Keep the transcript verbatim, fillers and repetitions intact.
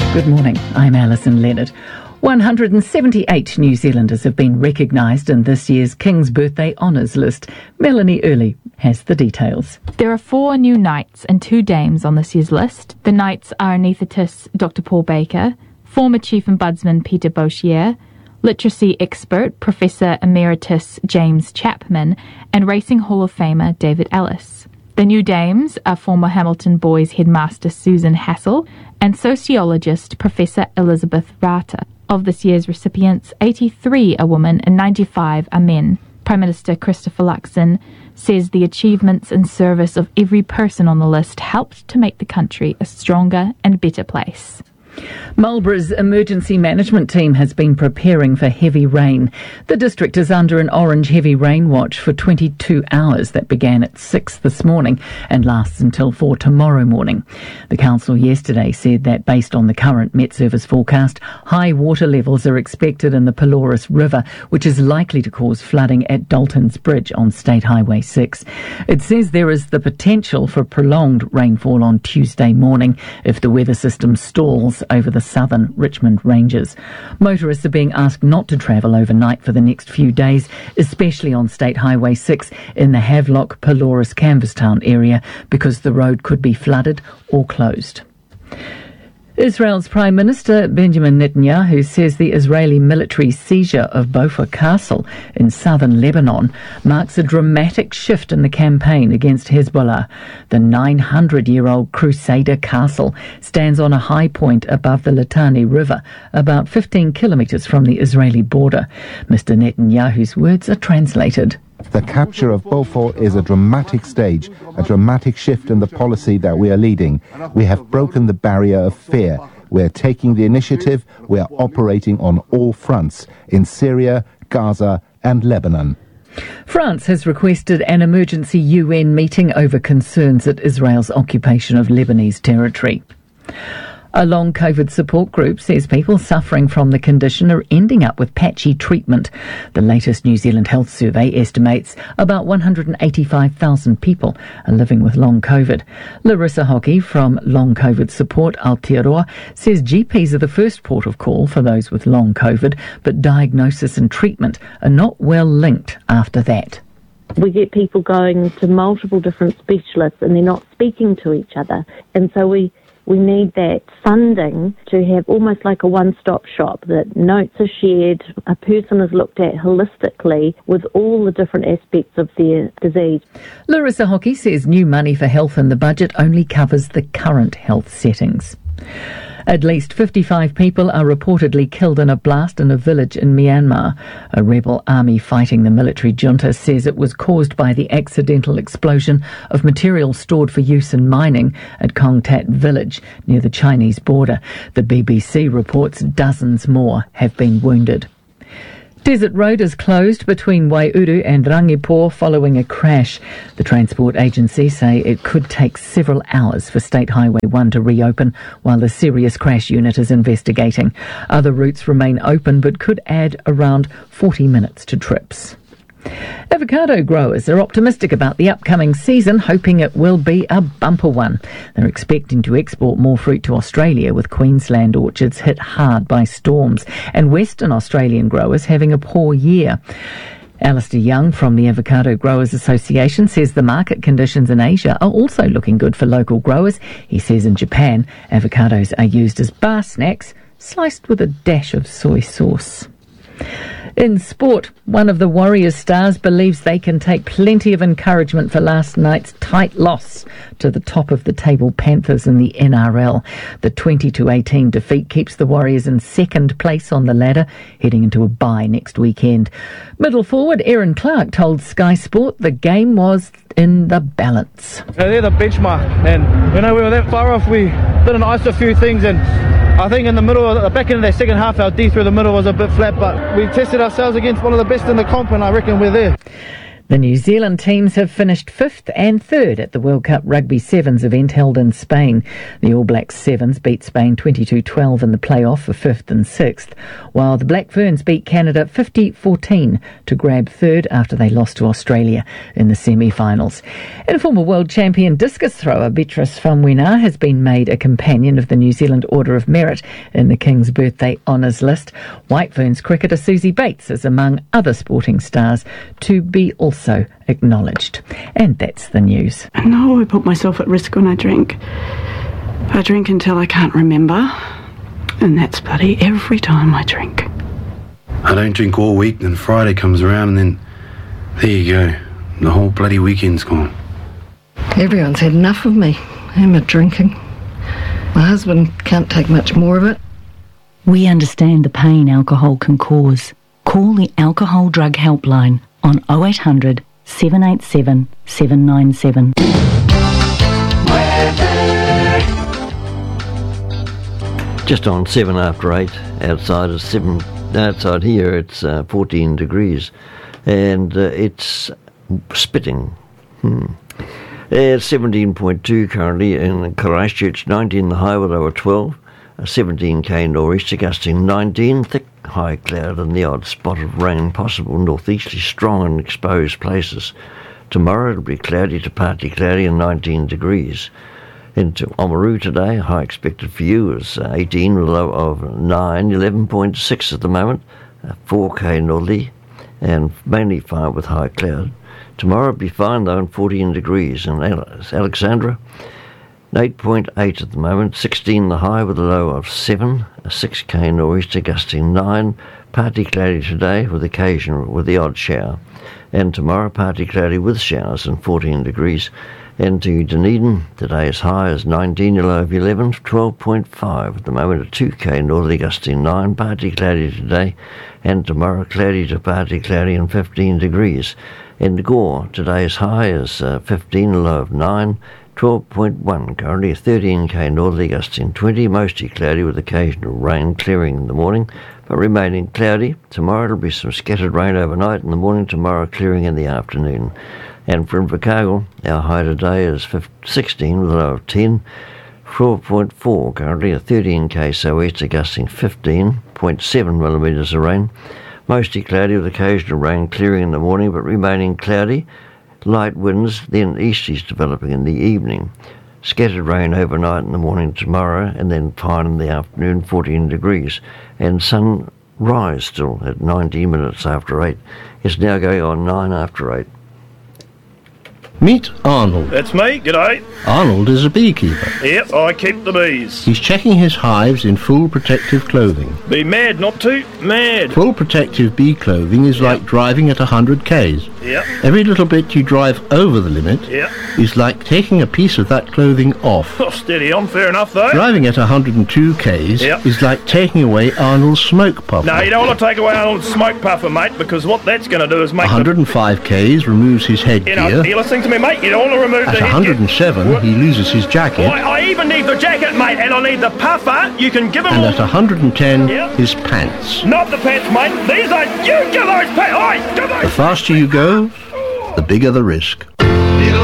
Good morning, I'm Alison Leonard. one hundred seventy-eight New Zealanders have been recognised in this year's King's Birthday Honours list. Melanie Early has the details. There are four new knights and two dames on this year's list. The knights are anaesthetist Doctor Paul Baker, former Chief Ombudsman Peter Boshier, literacy expert Professor Emeritus James Chapman, and Racing Hall of Famer David Ellis. The new dames are former Hamilton Boys headmaster Susan Hassel and sociologist Professor Elizabeth Rata. Of this year's recipients, eighty-three are women and ninety-five are men. Prime Minister Christopher Luxon says the achievements and service of every person on the list helped to make the country a stronger and better place. Marlborough's emergency management team has been preparing for heavy rain. The district is under an orange heavy rain watch for twenty-two hours that began at six this morning and lasts until four tomorrow morning. The council yesterday said that based on the current Met Service forecast, high water levels are expected in the Pelorus River, which is likely to cause flooding at Dalton's Bridge on State Highway six. It says there is the potential for prolonged rainfall on Tuesday morning if the weather system stalls over the southern Richmond Ranges. Motorists are being asked not to travel overnight for the next few days, especially on State Highway six in the Havelock, Pelorus, Canvastown area, because the road could be flooded or closed. Israel's Prime Minister Benjamin Netanyahu says the Israeli military seizure of Bofar Castle in southern Lebanon marks a dramatic shift in the campaign against Hezbollah. The nine hundred year old Crusader castle stands on a high point above the Litani River, about fifteen kilometres from the Israeli border. Mister Netanyahu's words are translated. The capture of Beaufort is a dramatic stage, a dramatic shift in the policy that we are leading. We have broken the barrier of fear. We are taking the initiative. We are operating on all fronts, in Syria, Gaza and Lebanon. France has requested an emergency U N meeting over concerns at Israel's occupation of Lebanese territory. A long COVID support group says people suffering from the condition are ending up with patchy treatment. The latest New Zealand Health Survey estimates about one hundred eighty-five thousand people are living with long COVID. Larissa Hockey from Long COVID Support Aotearoa says G Ps are the first port of call for those with long COVID, but diagnosis and treatment are not well linked after that. We get people going to multiple different specialists and they're not speaking to each other. And so we We need that funding to have almost like a one-stop shop, that notes are shared, a person is looked at holistically with all the different aspects of their disease. Larissa Hockey says new money for health in the budget only covers the current health settings. At least fifty-five people are reportedly killed in a blast in a village in Myanmar. A rebel army fighting the military junta says it was caused by the accidental explosion of material stored for use in mining at Kong Tat village near the Chinese border. The B B C reports dozens more have been wounded. Desert Road is closed between Waiuru and Rangipo following a crash. The transport agency say it could take several hours for State Highway one to reopen while the serious crash unit is investigating. Other routes remain open but could add around forty minutes to trips. Avocado growers are optimistic about the upcoming season, hoping it will be a bumper one. They're expecting to export more fruit to Australia, with Queensland orchards hit hard by storms and Western Australian growers having a poor year. Alistair Young from the Avocado Growers Association says the market conditions in Asia are also looking good for local growers. He says in Japan, avocados are used as bar snacks, sliced with a dash of soy sauce. In sport, one of the Warriors stars believes they can take plenty of encouragement for last night's tight loss to the top of the table Panthers in the N R L. The twenty to eighteen defeat keeps the Warriors in second place on the ladder, heading into a bye next weekend. Middle forward Aaron Clark told Sky Sport the game was in the balance. They're the benchmark, and you know we were that far off. We didn't ice a few things, and I think in the middle, of the back end of that second half, our D through the middle was a bit flat, but we tested ourselves against one of the best in the comp, and I reckon we're there. The New Zealand teams have finished fifth and third at the World Cup Rugby Sevens event held in Spain. The All Blacks Sevens beat Spain twenty-two twelve in the playoff for fifth and sixth, while the Black Ferns beat Canada fifty fourteen to grab third after they lost to Australia in the semi-finals. And former world champion discus thrower Beatrice Famuina has been made a companion of the New Zealand Order of Merit in the King's Birthday Honours list. White Ferns cricketer Susie Bates is among other sporting stars to be also So acknowledged. And that's the news. I know I put myself at risk when I drink. I drink until I can't remember, and that's bloody every time I drink. I don't drink all week, then Friday comes around and then there you go. The whole bloody weekend's gone. Everyone's had enough of me and my drinking. My husband can't take much more of it. We understand the pain alcohol can cause. Call the Alcohol Drug Helpline on oh eight hundred, seven eight seven, seven nine seven. Just on seven after eight, outside is seven. Outside here, it's uh, fourteen degrees, and uh, it's spitting. Hmm. It's seventeen point two currently in Christchurch, nineteen the high with over twelve. seventeen K nor'easter gusting nineteen, thick high cloud and the odd spot of rain possible, northeasterly strong in exposed places. Tomorrow it'll be cloudy to partly cloudy and nineteen degrees. Into Oamaru today, high expected for you is eighteen with a low of nine, eleven point six at the moment, four K northerly and mainly fine with high cloud. Tomorrow it'll be fine though and fourteen degrees. And Alexandra, eight point eight at the moment, sixteen the high with a low of seven, a six K nor'easter gusting nine, partly cloudy today with occasional with the odd shower, and tomorrow partly cloudy with showers and fourteen degrees. And to Dunedin, today's high is nineteen, a low of eleven, twelve point five at the moment, a two K northerly gusting nine, partly cloudy today, and tomorrow cloudy to partly cloudy and fifteen degrees. In Gore, today's high is uh, fifteen, a low of nine, twelve point one currently, thirteen K northerly gusting twenty, mostly cloudy with occasional rain clearing in the morning, but remaining cloudy. Tomorrow it'll be some scattered rain overnight in the morning, tomorrow clearing in the afternoon. And for Invercargill, our high today is sixteen with a low of ten, twelve point four currently, a thirteen K sou'easter gusting fifteen point seven millimetres of rain, mostly cloudy with occasional rain clearing in the morning, but remaining cloudy. Light winds, then easterlies developing in the evening. Scattered rain overnight in the morning tomorrow, and then fine in the afternoon, fourteen degrees. And sunrise still at nineteen minutes after eight. It's now going on nine after eight. Meet Arnold. That's me, g'day. Arnold is a beekeeper. Yep, I keep the bees. He's checking his hives in full protective clothing. Be mad not to, mad. Full protective bee clothing is yep. like driving at one hundred kays. Yep. Every little bit you drive over the limit yep. is like taking a piece of that clothing off. Oh, steady on, fair enough though. Driving at one hundred two kays yep. is like taking away Arnold's smoke puffer. No, you don't want to take away Arnold's smoke puffer, mate, because what that's going to do is make... one hundred five kays removes his headgear. You know, you're listening to me, mate, you don't want to remove At the one hundred seven, headgear. He loses his jacket. Well, I, I even need the jacket, mate, and I need the puffer. You can give him And all... at one hundred ten, yep. his pants. Not the pants, mate. These are... You give those pants! Oi, give those... The faster you go, the bigger the risk.